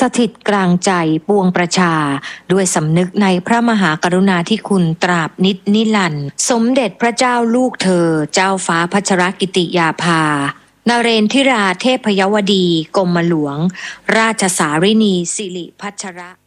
ถิตกลางใจปวงประชาด้วยสำนึกในพระมหากรุณาธิคุณตราบนิจนิรันดร์สมเด็จพระเจ้าลูกเธอเจ้าฟ้าพัชรกิติยาภานเรนทิราเทพยวดีกรมหลวงราชสารินีสิริพัชร